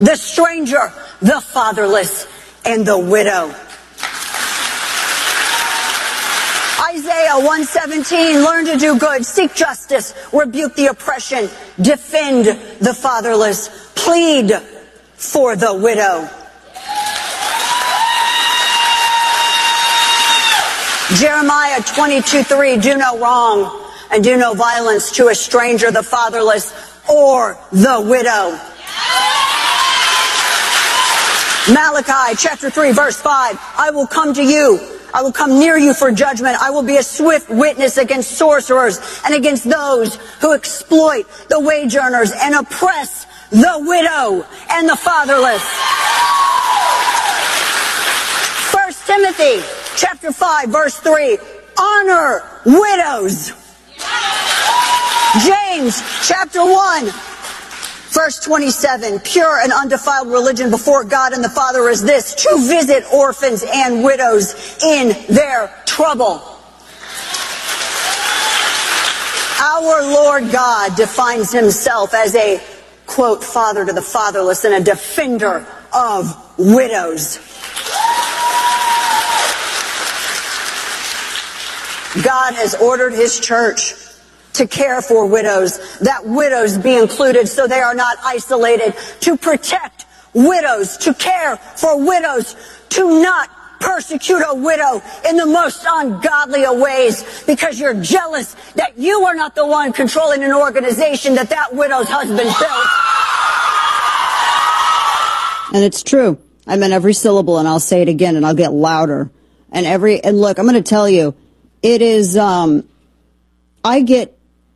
the stranger, the fatherless, and the widow. Isaiah 1:17, learn to do good, seek justice, rebuke the oppression, defend the fatherless, plead for the widow. Jeremiah 22:3, do no wrong and do no violence to a stranger, the fatherless, or the widow. Malachi chapter 3 verse 5, I will come to you. I will come near you for judgment. I will be a swift witness against sorcerers and against those who exploit the wage earners and oppress the widow and the fatherless. 1 Timothy chapter 5 verse 3, honor widows. James chapter 1 verse 27, pure and undefiled religion before God and the Father is this, to visit orphans and widows in their trouble. Our Lord God defines himself as a, quote, father to the fatherless and a defender of widows. God has ordered his church to care for widows, that widows be included so they are not isolated, to protect widows, to care for widows, to not persecute a widow in the most ungodly of ways because you're jealous that you are not the one controlling an organization that widow's husband built. And it's true. I meant every syllable, and I'll say it again, and I'll get louder. And look, I'm going to tell you, it is, I get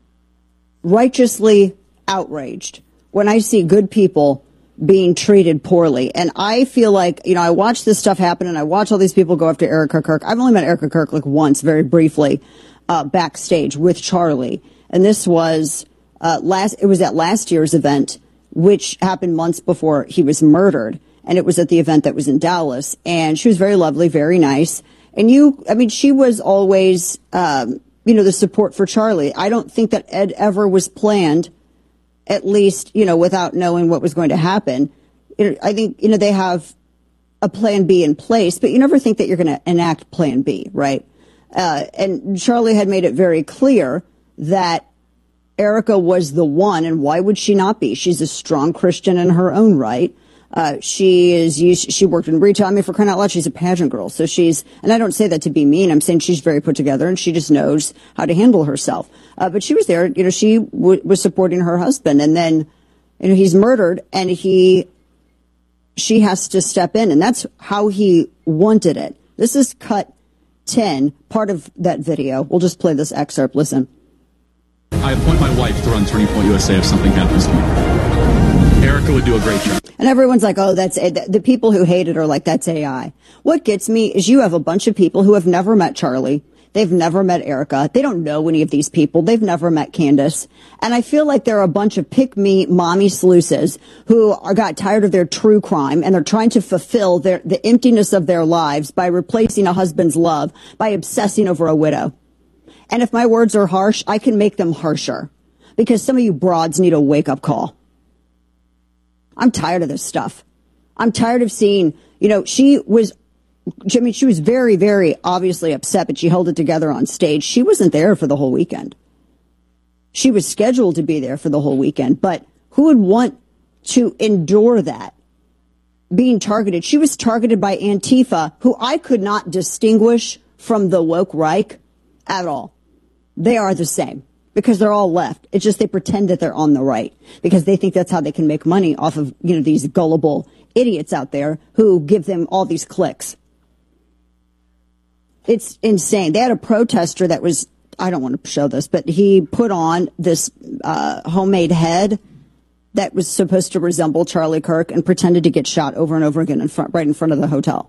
righteously outraged when I see good people being treated poorly. And I feel like, I watch this stuff happen and I watch all these people go after Erica Kirk. I've only met Erica Kirk like once, very briefly, backstage with Charlie. And this was, it was at last year's event, which happened months before he was murdered. And it was at the event that was in Dallas. And she was very lovely, very nice. And she was always, the support for Charlie. I don't think that Ed ever was planned, at least, without knowing what was going to happen. I think, they have a plan B in place, but you never think that you're going to enact plan B, right? And Charlie had made it very clear that Erica was the one, and why would she not be? She's a strong Christian in her own right. She worked in retail. I mean, for crying out loud, she's a pageant girl. So and I don't say that to be mean. I'm saying she's very put together and she just knows how to handle herself. But she was there, she was supporting her husband, and then, he's murdered and she has to step in, and that's how he wanted it. This is cut 10, part of that video. We'll just play this excerpt. Listen. I appoint my wife to run Turning Point USA if something happens to me. Erica would do a great job. And everyone's like, oh, the people who hate it are like, that's AI. What gets me is you have a bunch of people who have never met Charlie. They've never met Erica. They don't know any of these people. They've never met Candace. And I feel like there are a bunch of pick-me mommy sleuzes who got tired of their true crime, and they're trying to fulfill the emptiness of their lives by replacing a husband's love, by obsessing over a widow. And if my words are harsh, I can make them harsher, because some of you broads need a wake-up call. I'm tired of this stuff. I'm tired of seeing, she was very, very obviously upset, but she held it together on stage. She wasn't there for the whole weekend. She was scheduled to be there for the whole weekend, but who would want to endure that? Being targeted. She was targeted by Antifa, who I could not distinguish from the woke Reich at all. They are the same. Because they're all left. It's just they pretend that they're on the right because they think that's how they can make money off of, these gullible idiots out there who give them all these clicks. It's insane. They had a protester that was, I don't want to show this, but he put on this homemade head that was supposed to resemble Charlie Kirk and pretended to get shot over and over again right in front of the hotel.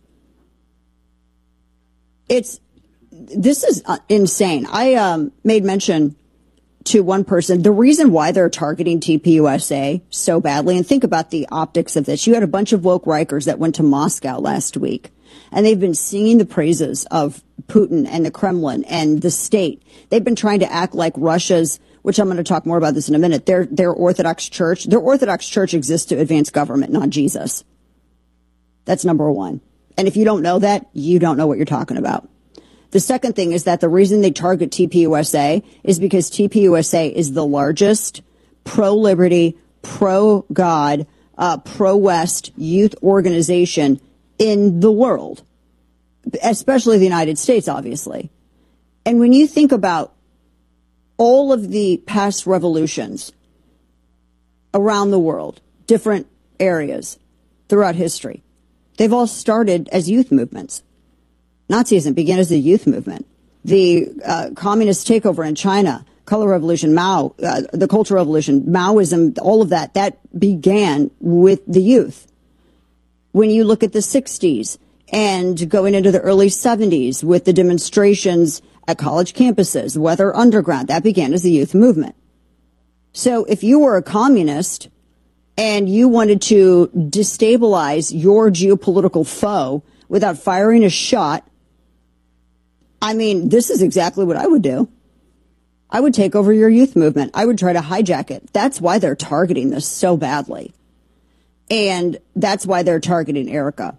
This is insane. I made mention to one person, the reason why they're targeting TPUSA so badly, and think about the optics of this. You had a bunch of woke Rikers that went to Moscow last week, and they've been singing the praises of Putin and the Kremlin and the state. They've been trying to act like Russia's which I'm going to talk more about this in a minute, their Orthodox Church exists to advance government, not Jesus. That's number one. And if you don't know that, you don't know what you're talking about. The second thing is that the reason they target TPUSA is because TPUSA is the largest pro-liberty, pro-God, pro-West youth organization in the world, especially the United States, obviously. And when you think about all of the past revolutions around the world, different areas throughout history, they've all started as youth movements. Nazism began as a youth movement. The communist takeover in China, Color Revolution, Mao, the Cultural Revolution, Maoism, all of that began with the youth. When you look at the 60s and going into the early 70s with the demonstrations at college campuses, Weather Underground, that began as a youth movement. So if you were a communist and you wanted to destabilize your geopolitical foe without firing a shot, I mean, this is exactly what I would do. I would take over your youth movement. I would try to hijack it. That's why they're targeting this so badly. And that's why they're targeting Erica.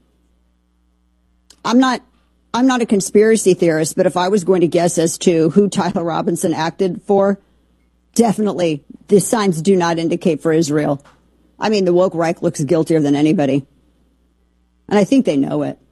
I'm not a conspiracy theorist, but if I was going to guess as to who Tyler Robinson acted for, definitely the signs do not indicate for Israel. I mean, the woke Reich looks guiltier than anybody. And I think they know it.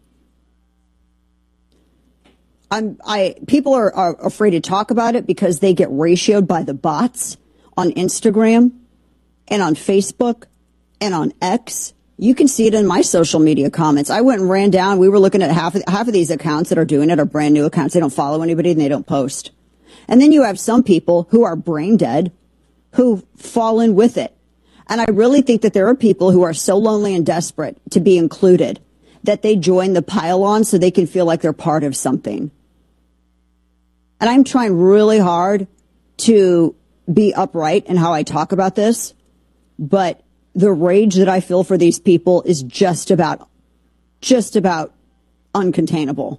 People are afraid to talk about it because they get ratioed by the bots on Instagram and on Facebook and on X. You can see it in my social media comments. I went and ran down. We were looking at half of these accounts that are doing it are brand new accounts. They don't follow anybody and they don't post. And then you have some people who are brain dead who fall in with it. And I really think that there are people who are so lonely and desperate to be included that they join the pile-on so they can feel like they're part of something. And I'm trying really hard to be upright in how I talk about this, but the rage that I feel for these people is just about uncontainable.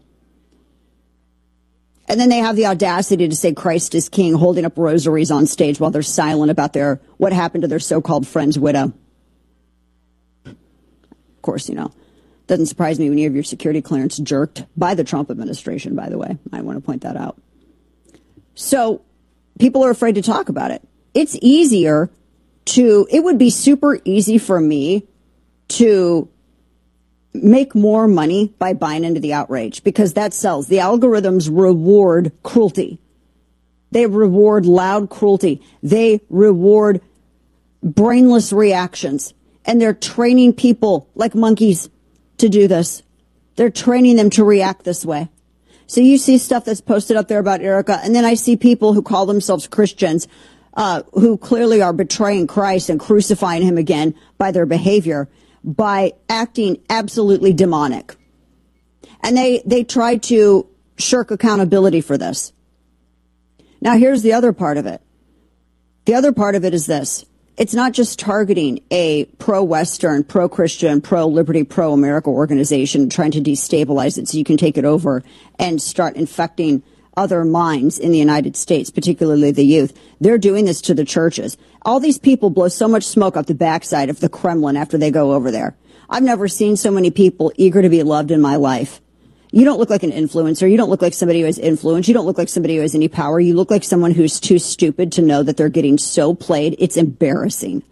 And then they have the audacity to say Christ is king, holding up rosaries on stage while they're silent about what happened to their so-called friend's widow. Of course, doesn't surprise me when you have your security clearance jerked by the Trump administration, by the way. I want to point that out. So people are afraid to talk about it. It would be super easy for me to make more money by buying into the outrage because that sells. The algorithms reward cruelty. They reward loud cruelty. They reward brainless reactions. And they're training people like monkeys to do this. They're training them to react this way. So you see stuff that's posted up there about Erica, and then I see people who call themselves Christians who clearly are betraying Christ and crucifying him again by their behavior, by acting absolutely demonic. And they try to shirk accountability for this. Now, here's the other part of it. The other part of it is this. It's not just targeting a pro-Western, pro-Christian, pro-liberty, pro-America organization trying to destabilize it so you can take it over and start infecting other minds in the United States, particularly the youth. They're doing this to the churches. All these people blow so much smoke up the backside of the Kremlin after they go over there. I've never seen so many people eager to be loved in my life. You don't look like an influencer. You don't look like somebody who has influence. You don't look like somebody who has any power. You look like someone who's too stupid to know that they're getting so played. It's embarrassing.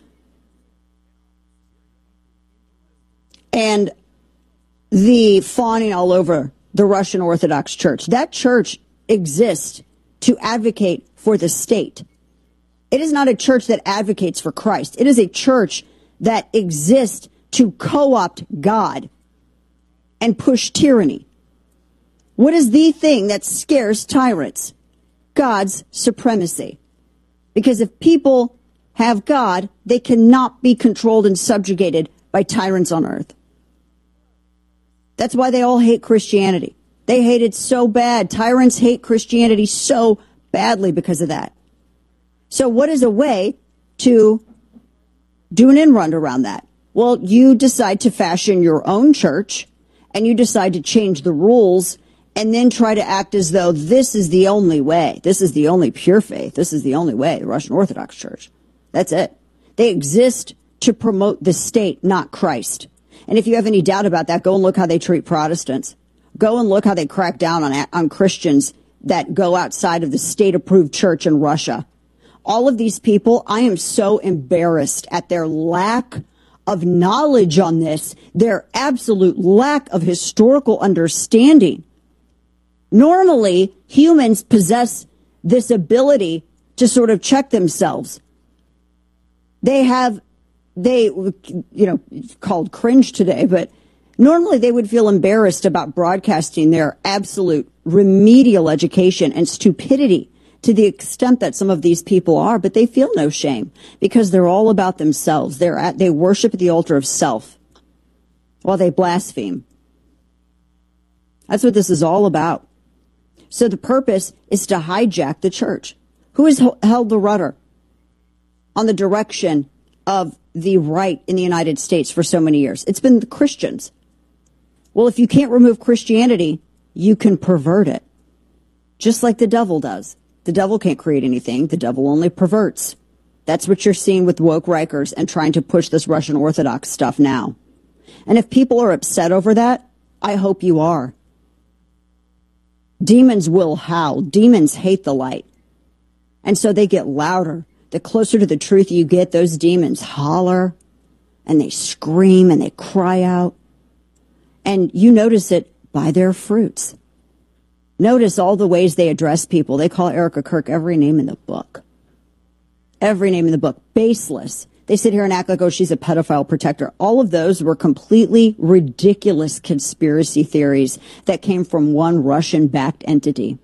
And the fawning all over the Russian Orthodox Church. That church exists to advocate for the state. It is not a church that advocates for Christ. It is a church that exists to co-opt God and push tyranny. What is the thing that scares tyrants? God's supremacy. Because if people have God, they cannot be controlled and subjugated by tyrants on earth. That's why they all hate Christianity. They hate it so bad. Tyrants hate Christianity so badly because of that. So what is a way to do an end run around that? Well, you decide to fashion your own church and you decide to change the rules and then try to act as though this is the only way. This is the only pure faith. This is the only way, the Russian Orthodox Church. That's it. They exist to promote the state, not Christ. And if you have any doubt about that, go and look how they treat Protestants. Go and look how they crack down on Christians that go outside of the state-approved church in Russia. All of these people, I am so embarrassed at their lack of knowledge on this, their absolute lack of historical understanding. Normally, humans possess this ability to sort of check themselves. They, called cringe today, but normally they would feel embarrassed about broadcasting their absolute remedial education and stupidity to the extent that some of these people are, but they feel no shame because they're all about themselves. They worship at the altar of self while they blaspheme. That's what this is all about. So the purpose is to hijack the church. Who has held the rudder on the direction of the right in the United States for so many years? It's been the Christians. Well, if you can't remove Christianity, you can pervert it, just like the devil does. The devil can't create anything. The devil only perverts. That's what you're seeing with woke Rikers and trying to push this Russian Orthodox stuff now. And if people are upset over that, I hope you are. Demons will howl. Demons hate the light. And so they get louder. The closer to the truth you get, those demons holler and they scream and they cry out. And you notice it by their fruits. Notice all the ways they address people. They call Erica Kirk every name in the book. Every name in the book. Baseless. They sit here and act like, oh, she's a pedophile protector. All of those were completely ridiculous conspiracy theories that came from one Russian-backed entity.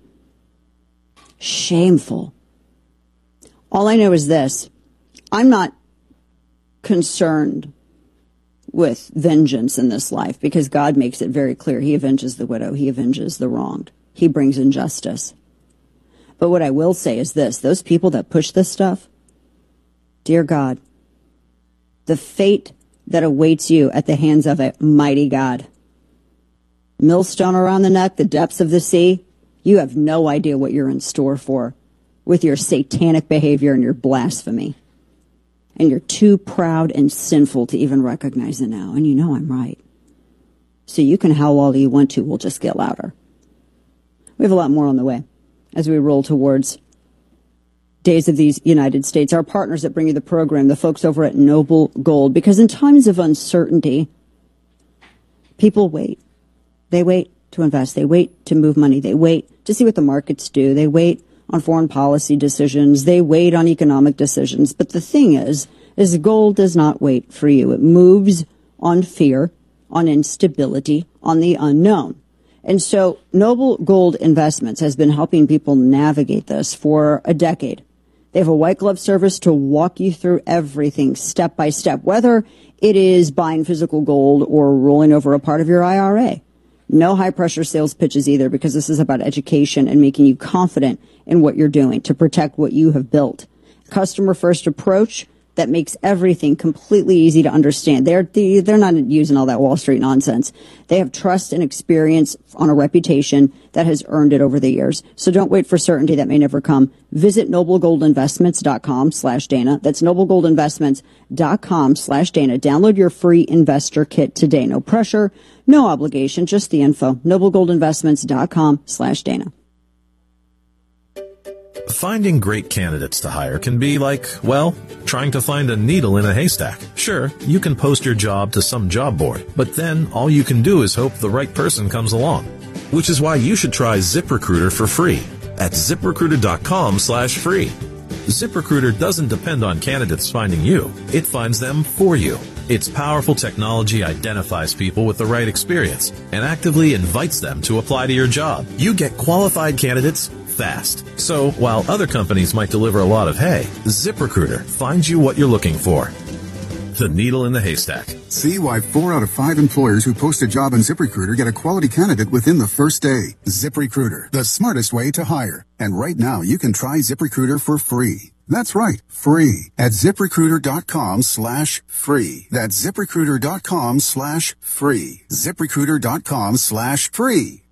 Shameful. All I know is this. I'm not concerned with vengeance in this life because God makes it very clear. He avenges the widow. He avenges the wronged. He brings injustice. But what I will say is this. Those people that push this stuff, dear God, the fate that awaits you at the hands of a mighty God. Millstone around the neck, the depths of the sea. You have no idea what you're in store for with your satanic behavior and your blasphemy. And you're too proud and sinful to even recognize it now. And you know I'm right. So you can howl all you want to. We'll just get louder. We have a lot more on the way as we roll towards Days of the United States. Our partners that bring you the program, the folks over at Noble Gold, because in times of uncertainty, people wait. They wait to invest. They wait to move money. They wait to see what the markets do. They wait on foreign policy decisions. They wait on economic decisions. But the thing is gold does not wait for you. It moves on fear, on instability, on the unknown. And so Noble Gold Investments has been helping people navigate this for a decade. They have a white glove service to walk you through everything step by step, whether it is buying physical gold or rolling over a part of your IRA. No high pressure sales pitches either, because this is about education and making you confident in what you're doing to protect what you have built. Customer first approach that makes everything completely easy to understand. They're not using all that Wall Street nonsense. They have trust and experience on a reputation that has earned it over the years. So don't wait for certainty that may never come. Visit noblegoldinvestments.com/Dana. That's noblegoldinvestments.com/Dana. Download your free investor kit today. No pressure, no obligation, just the info. noblegoldinvestments.com/Dana. Finding great candidates to hire can be like, well, trying to find a needle in a haystack. Sure, you can post your job to some job board, but then all you can do is hope the right person comes along. Which is why you should try ZipRecruiter for free at ZipRecruiter.com/free. ZipRecruiter doesn't depend on candidates finding you. It finds them for you. Its powerful technology identifies people with the right experience and actively invites them to apply to your job. You get qualified candidates fast. So while other companies might deliver a lot of hay, ZipRecruiter finds you what you're looking for. The needle in the haystack. See why 4 out of 5 employers who post a job on ZipRecruiter get a quality candidate within the first day. ZipRecruiter, the smartest way to hire. And right now you can try ZipRecruiter for free. That's right, free at ZipRecruiter.com/free. That's ZipRecruiter.com/free. ZipRecruiter.com/free.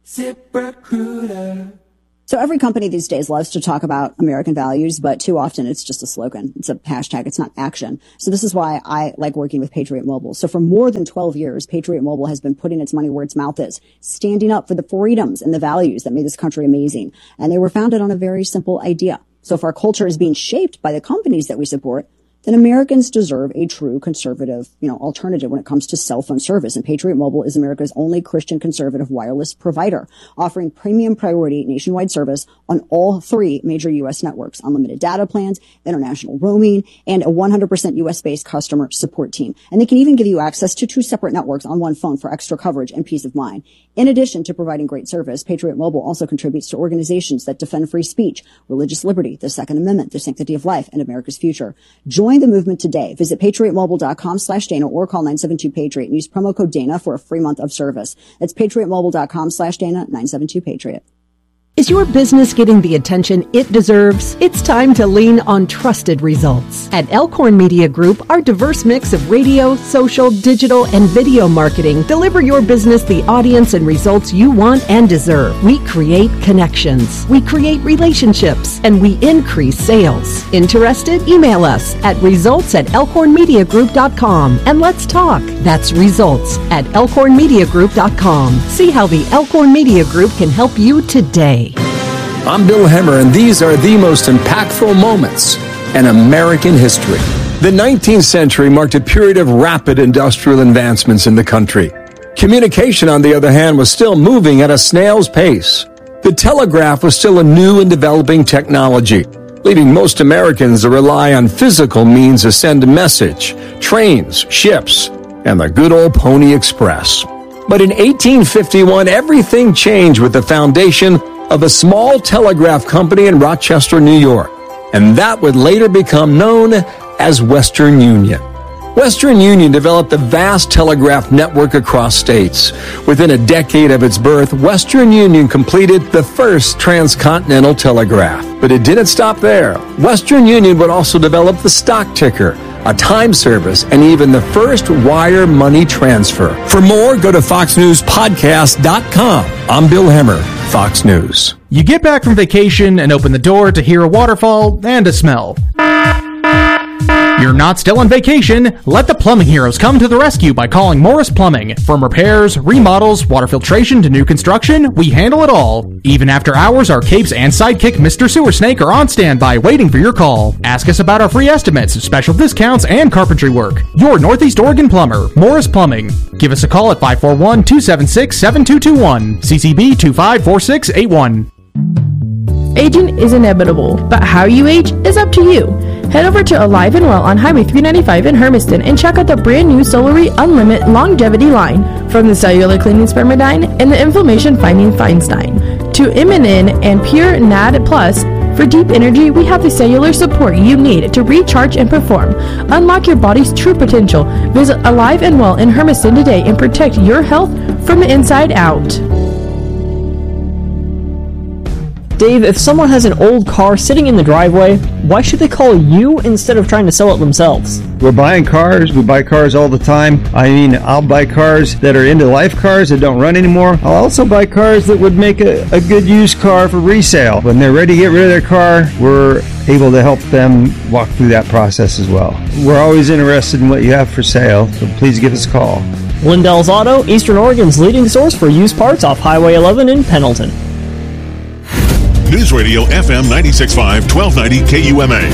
ZipRecruiter. So every company these days loves to talk about American values, but too often it's just a slogan. It's a hashtag. It's not action. So this is why I like working with Patriot Mobile. So for more than 12 years, Patriot Mobile has been putting its money where its mouth is, standing up for the freedoms and the values that made this country amazing. And they were founded on a very simple idea. So if our culture is being shaped by the companies that we support, then Americans deserve a true conservative, alternative when it comes to cell phone service. And Patriot Mobile is America's only Christian conservative wireless provider, offering premium priority nationwide service on all 3 major U.S. networks, unlimited data plans, international roaming, and a 100% U.S.-based customer support team. And they can even give you access to 2 separate networks on one phone for extra coverage and peace of mind. In addition to providing great service, Patriot Mobile also contributes to organizations that defend free speech, religious liberty, the Second Amendment, the sanctity of life, and America's future. Join the movement today. Visit patriotmobile.com/Dana or call 972-PATRIOT and use promo code Dana for a free month of service. That's patriotmobile.com/Dana, 972-PATRIOT. Is your business getting the attention it deserves? It's time to lean on trusted results. At Elkhorn Media Group, our diverse mix of radio, social, digital, and video marketing deliver your business the audience and results you want and deserve. We create connections, we create relationships, and we increase sales. Interested? Email us at results@elkhornmediagroup.com and let's talk. That's results@elkhornmediagroup.com. See how the Elkhorn Media Group can help you today. I'm Bill Hemmer, and these are the most impactful moments in American history. The 19th century marked a period of rapid industrial advancements in the country. Communication, on the other hand, was still moving at a snail's pace. The telegraph was still a new and developing technology, leaving most Americans to rely on physical means to send a message, trains, ships, and the good old Pony Express. But in 1851, everything changed with the foundation of a small telegraph company in Rochester, New York, and that would later become known as Western Union. Western Union developed a vast telegraph network across states. Within a decade of its birth, Western Union completed the first transcontinental telegraph. But it didn't stop there. Western Union would also develop the stock ticker, a time service, and even the first wire money transfer. For more, go to foxnewspodcast.com. I'm Bill Hemmer, Fox News. You get back from vacation and open the door to hear a waterfall and a smell. You're not still on vacation. Let the plumbing heroes come to the rescue by calling Morris Plumbing. From repairs, remodels, water filtration to new construction, we handle it all. Even after hours, our capes and sidekick Mr. Sewer Snake are on standby waiting for your call. Ask us about our free estimates, special discounts, and carpentry work. Your Northeast Oregon plumber, Morris Plumbing. Give us a call at 541-276-7221. CCB 254681. Aging is inevitable, but how you age is up to you. Head over to Alive and Well on Highway 395 in Hermiston and check out the brand new Solary Unlimited Longevity line. From the cellular cleaning Spermidine and the inflammation fighting Feinstein to Immunin and Pure NAD Plus. For deep energy, we have the cellular support you need to recharge and perform. Unlock your body's true potential. Visit Alive and Well in Hermiston today and protect your health from the inside out. Dave, if someone has an old car sitting in the driveway, why should they call you instead of trying to sell it themselves? We're buying cars. We buy cars all the time. I mean, I'll buy cars that are end-of-life cars that don't run anymore. I'll also buy cars that would make a good used car for resale. When they're ready to get rid of their car, we're able to help them walk through that process as well. We're always interested in what you have for sale, so please give us a call. Lindell's Auto, Eastern Oregon's leading source for used parts off Highway 11 in Pendleton. News Radio FM 96.5, 1290 KUMA.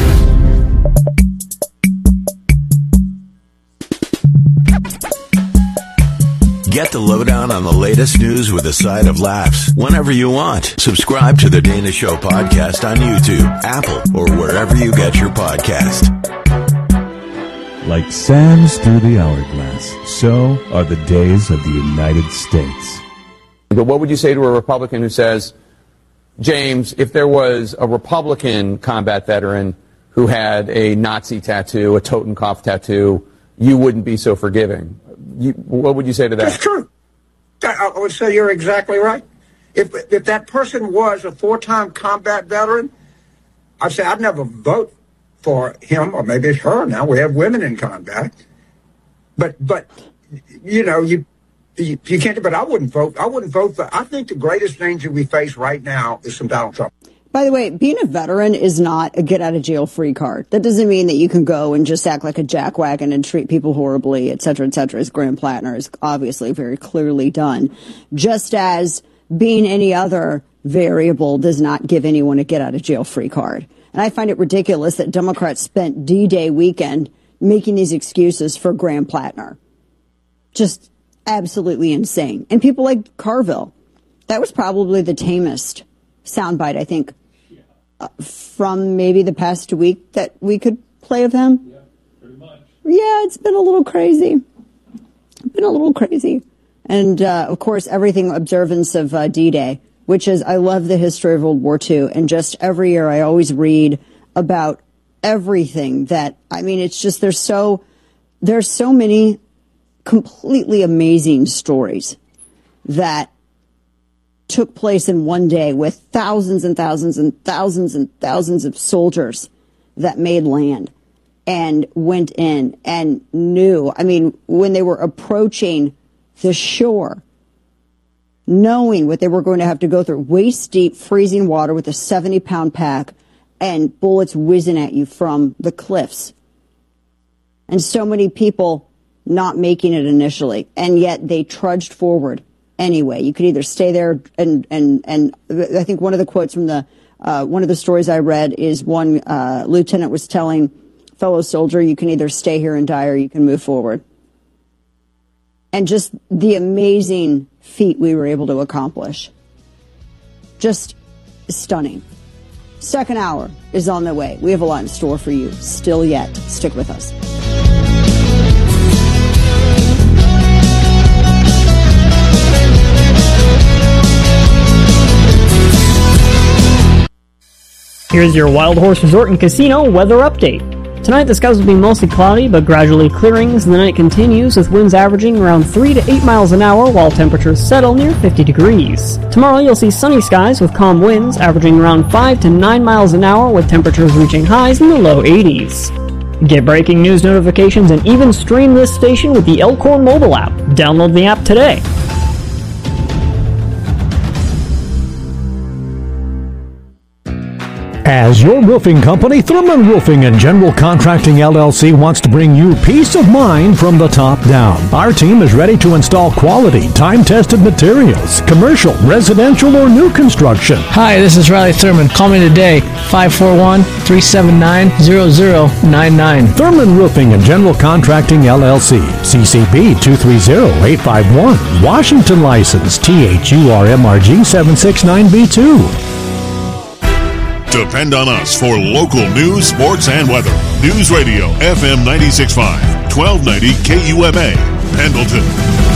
Get the lowdown on the latest news with a side of laughs whenever you want. Subscribe to the Dana Show podcast on YouTube, Apple, or wherever you get your podcast. Like sands through the hourglass, so are the days of the United States. But what would you say to a Republican who says, James, if there was a Republican combat veteran who had a Nazi tattoo, a Totenkopf tattoo, you wouldn't be so forgiving? What would you say to that? That's true. I would say you're exactly right. If that person was a 4-time combat veteran, I'd say I'd never vote for him, or maybe it's her now. We have women in combat. But you know, You can't, but I wouldn't vote. I wouldn't vote for. I think the greatest danger we face right now is from Donald Trump. By the way, being a veteran is not a get-out-of-jail-free card. That doesn't mean that you can go and just act like a jackwagon and treat people horribly, et cetera, as Graham Plattner has obviously very clearly done. Just as being any other variable does not give anyone a get-out-of-jail-free card. And I find it ridiculous that Democrats spent D-Day weekend making these excuses for Graham Plattner. Just absolutely insane. And people like Carville. That was probably the tamest soundbite, I think, from maybe the past week that we could play of him. Yeah, pretty much. Yeah, it's been a little crazy. And, of course, everything observance of D-Day, which is, I love the history of World War II. And just every year I always read about everything that, I mean, it's just, there's so many completely amazing stories that took place in one day with thousands and thousands and thousands and thousands of soldiers that made land and went in and knew, I mean, when they were approaching the shore, knowing what they were going to have to go through, waist deep, freezing water with a 70-pound pack and bullets whizzing at you from the cliffs. And so many people not making it initially, and yet they trudged forward anyway. You could either stay there, and I think one of the quotes from the one of the stories I read is one lieutenant was telling fellow soldier, you can either stay here and die or you can move forward. And just the amazing feat we were able to accomplish. Just stunning. Second hour is on the way. We have a lot in store for you still yet. Stick with us. Here's your Wild Horse Resort and Casino weather update. Tonight the skies will be mostly cloudy but gradually clearing as the night continues with winds averaging around 3 to 8 miles an hour while temperatures settle near 50 degrees. Tomorrow you'll see sunny skies with calm winds averaging around 5 to 9 miles an hour with temperatures reaching highs in the low 80s. Get breaking news notifications and even stream this station with the Elkhorn mobile app. Download the app today. As your roofing company, Thurman Roofing and General Contracting LLC wants to bring you peace of mind from the top down. Our team is ready to install quality, time-tested materials, commercial, residential, or new construction. Hi, this is Riley Thurman. Call me today, 541-379-0099. Thurman Roofing and General Contracting LLC, CCB 230851, Washington license, THURMRG 769B2. Depend on us for local news, sports, and weather. News Radio, FM 96.5, 1290 KUMA, Pendleton.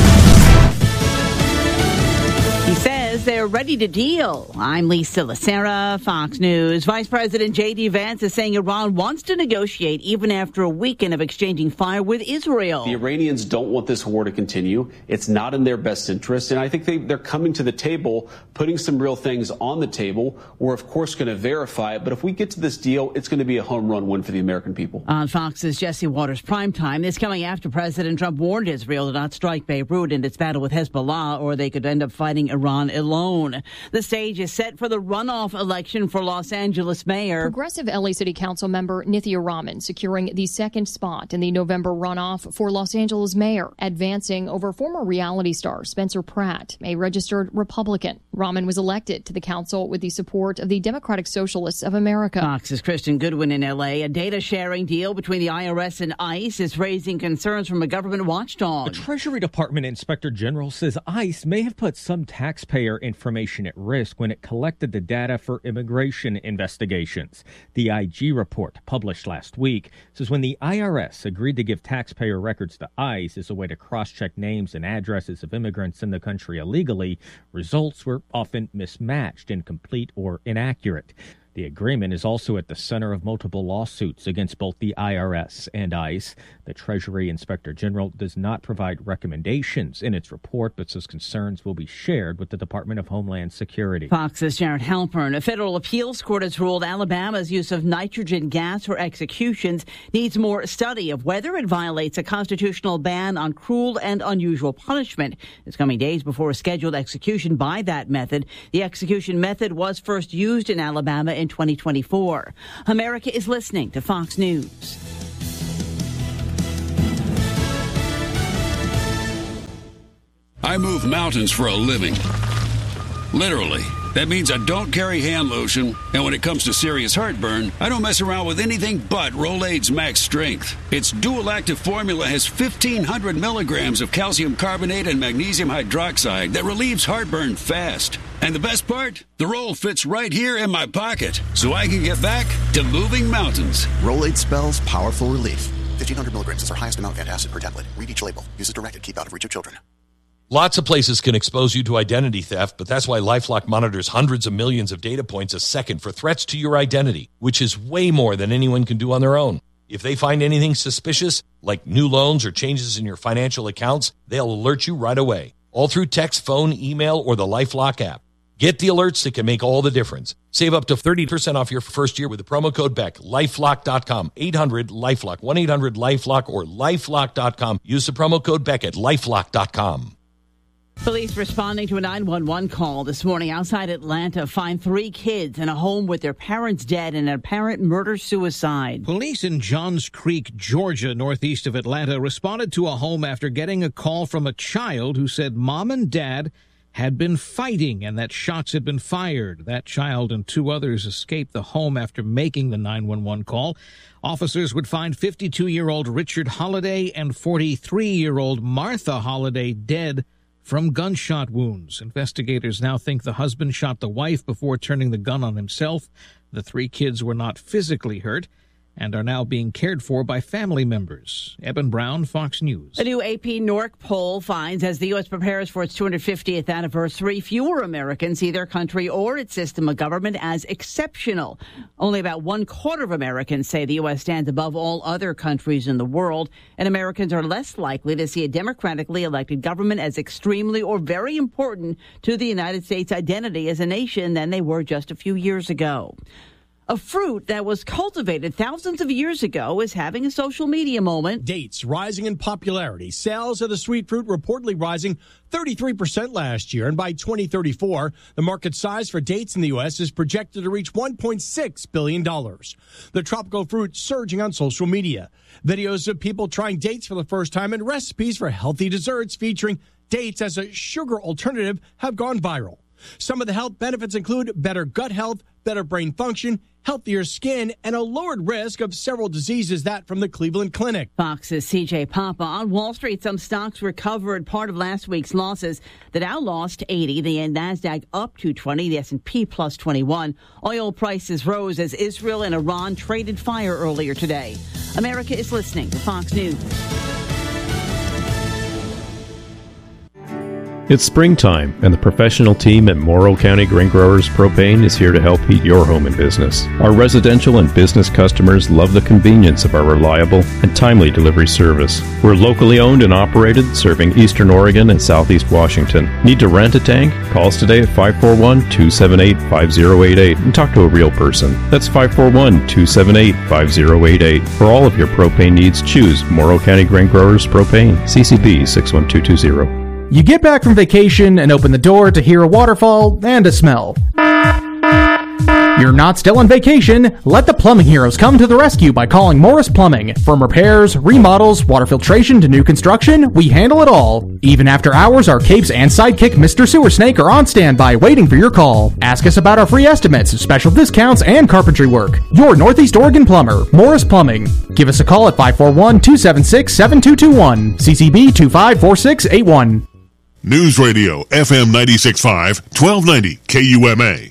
He says they're ready to deal. I'm Lisa Lacera, Fox News. Vice President J.D. Vance is saying Iran wants to negotiate even after a weekend of exchanging fire with Israel. The Iranians don't want this war to continue. It's not in their best interest. And I think they're coming to the table, putting some real things on the table. We're, of course, going to verify it. But if we get to this deal, it's going to be a home run win for the American people. On Fox's Jesse Waters Primetime, this coming after President Trump warned Israel to not strike Beirut in its battle with Hezbollah, or they could end up fighting Iran alone. The stage is set for the runoff election for Los Angeles mayor. Progressive LA City Council member Nithya Raman securing the second spot in the November runoff for Los Angeles mayor, advancing over former reality star Spencer Pratt, a registered Republican. Raman was elected to the council with the support of the Democratic Socialists of America. Fox's Kristen Goodwin in LA. A data sharing deal between the IRS and ICE is raising concerns from a government watchdog. The Treasury Department Inspector General says ICE may have put some taxpayer information at risk when it collected the data for immigration investigations. The IG report published last week says when the IRS agreed to give taxpayer records to ICE as a way to cross-check names and addresses of immigrants in the country illegally, results were often mismatched, incomplete, or inaccurate. The agreement is also at the center of multiple lawsuits against both the IRS and ICE. The Treasury Inspector General does not provide recommendations in its report, but says concerns will be shared with the Department of Homeland Security. Fox's Jared Halpern. A federal appeals court has ruled Alabama's use of nitrogen gas for executions needs more study of whether it violates a constitutional ban on cruel and unusual punishment. It's coming days before a scheduled execution by that method. The execution method was first used in Alabama in 2024. America is listening to Fox News. I move mountains for a living. Literally. That means I don't carry hand lotion, and when it comes to serious heartburn, I don't mess around with anything but Rolaids Max Strength. Its dual-active formula has 1,500 milligrams of calcium carbonate and magnesium hydroxide that relieves heartburn fast. And the best part? The roll fits right here in my pocket, so I can get back to moving mountains. Rolaids spells powerful relief. 1,500 milligrams is our highest amount of antacid per tablet. Read each label. Use as directed. Keep out of reach of children. Lots of places can expose you to identity theft, but that's why LifeLock monitors hundreds of millions of data points a second for threats to your identity, which is way more than anyone can do on their own. If they find anything suspicious, like new loans or changes in your financial accounts, they'll alert you right away, all through text, phone, email, or the LifeLock app. Get the alerts that can make all the difference. Save up to 30% off your first year with the promo code BECK. LifeLock.com, 800-LifeLock, 1-800-LifeLock, or LifeLock.com. Use the promo code BECK at LifeLock.com. Police responding to a 911 call this morning outside Atlanta find 3 kids in a home with their parents dead in an apparent murder-suicide. Police in Johns Creek, Georgia, northeast of Atlanta, responded to a home after getting a call from a child who said mom and dad had been fighting and that shots had been fired. That child and 2 others escaped the home after making the 911 call. Officers would find 52-year-old Richard Holliday and 43-year-old Martha Holliday dead from gunshot wounds. Investigators now think the husband shot the wife before turning the gun on himself. The 3 kids were not physically hurt and are now being cared for by family members. Eben Brown, Fox News. A new AP NORC poll finds as the U.S. prepares for its 250th anniversary, fewer Americans see their country or its system of government as exceptional. Only about 1/4 of Americans say the U.S. stands above all other countries in the world, and Americans are less likely to see a democratically elected government as extremely or very important to the United States' identity as a nation than they were just a few years ago. A fruit that was cultivated thousands of years ago is having a social media moment. Dates rising in popularity. Sales of the sweet fruit reportedly rising 33% last year. And by 2034, the market size for dates in the U.S. is projected to reach $1.6 billion. The tropical fruit surging on social media. Videos of people trying dates for the first time and recipes for healthy desserts featuring dates as a sugar alternative have gone viral. Some of the health benefits include better gut health, better brain function, healthier skin, and a lowered risk of several diseases, that from the Cleveland Clinic. Fox's CJ Papa. On Wall Street, some stocks recovered part of last week's losses. The Dow lost 80, the NASDAQ up 220, the S&P plus 21. Oil prices rose as Israel and Iran traded fire earlier today. America is listening to Fox News. It's springtime, and the professional team at Morrow County Grain Growers Propane is here to help heat your home and business. Our residential and business customers love the convenience of our reliable and timely delivery service. We're locally owned and operated, serving Eastern Oregon and Southeast Washington. Need to rent a tank? Call us today at 541-278-5088 and talk to a real person. That's 541-278-5088. For all of your propane needs, choose Morrow County Grain Growers Propane, CCB 61220. You get back from vacation and open the door to hear a waterfall and a smell. You're not still on vacation. Let the plumbing heroes come to the rescue by calling Morris Plumbing. From repairs, remodels, water filtration to new construction, we handle it all. Even after hours, our capes and sidekick Mr. Sewer Snake are on standby waiting for your call. Ask us about our free estimates, special discounts, and carpentry work. Your Northeast Oregon plumber, Morris Plumbing. Give us a call at 541-276-7221. CCB 254681. News Radio, FM 96.5, 1290 KUMA.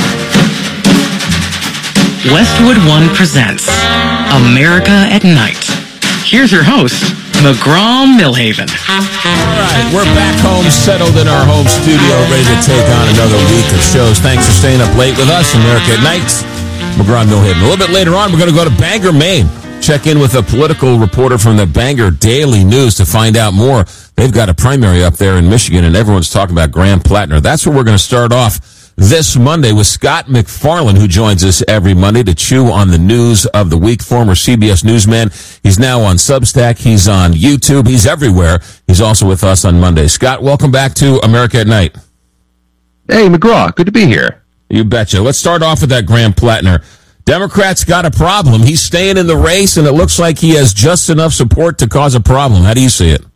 Westwood One presents America at Night. Here's your host, McGraw Millhaven. All right, we're back home, settled in our home studio, ready to take on another week of shows. Thanks for staying up late with us, America at Night. McGraw-Milhaven. A little bit later on, we're going to go to Bangor, Maine. Check in with a political reporter from the Bangor Daily News to find out more. They've got a primary up there in Michigan, and everyone's talking about Graham Plattner. That's where we're going to start off this Monday with Scott McFarlane, who joins us every Monday to chew on the news of the week. Former CBS newsman. He's now on Substack. He's on YouTube. He's everywhere. He's also with us on Monday. Scott, welcome back to America at Night. Hey, McGraw. Good to be here. You betcha. Let's start off with that Graham Plattner. Democrats got a problem. He's staying in the race, and it looks like he has just enough support to cause a problem. How do you see it?